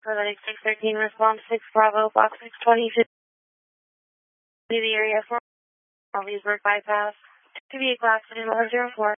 Atlantic 613, response 6 Bravo, box 620, the area for Leesburg bypass, to be a class 104.